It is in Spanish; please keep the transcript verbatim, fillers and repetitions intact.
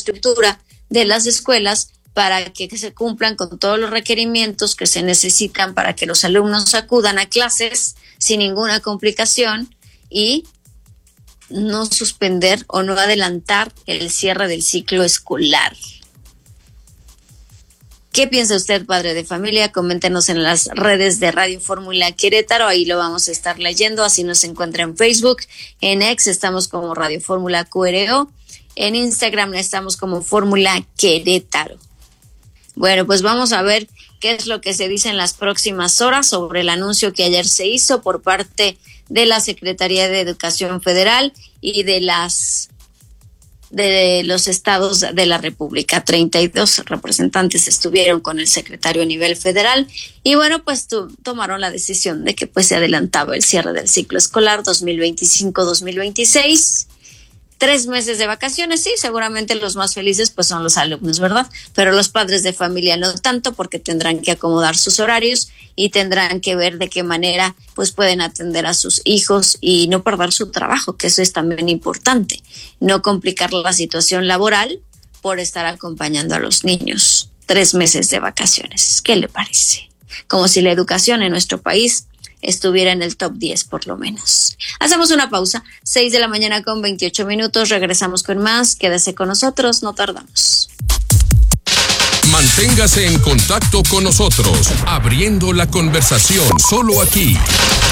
infraestructura de las escuelas para que se cumplan con todos los requerimientos que se necesitan para que los alumnos acudan a clases sin ninguna complicación y no suspender o no adelantar el cierre del ciclo escolar. ¿Qué piensa usted, padre de familia? Coméntenos en las redes de Radio Fórmula Querétaro, ahí lo vamos a estar leyendo, así nos encuentra en Facebook, en X estamos como Radio Fórmula Q R O, en Instagram estamos como Fórmula Querétaro. Bueno, pues vamos a ver qué es lo que se dice en las próximas horas sobre el anuncio que ayer se hizo por parte de la Secretaría de Educación Federal y de las de los estados de la República. treinta y dos representantes estuvieron con el secretario a nivel federal y bueno, pues tu, tomaron la decisión de que pues se adelantaba el cierre del ciclo escolar dos mil veinticinco dos mil veintiséis. Tres meses de vacaciones, sí, seguramente los más felices pues son los alumnos, ¿verdad? Pero los padres de familia no tanto, porque tendrán que acomodar sus horarios y tendrán que ver de qué manera pues pueden atender a sus hijos y no perder su trabajo, que eso es también importante. No complicar la situación laboral por estar acompañando a los niños. Tres meses de vacaciones, ¿qué le parece? Como si la educación en nuestro país estuviera en el top diez por lo menos. Hacemos una pausa, seis de la mañana con veintiocho minutos, regresamos con más, quédese con nosotros, no tardamos. Manténgase en contacto con nosotros, abriendo la conversación solo aquí,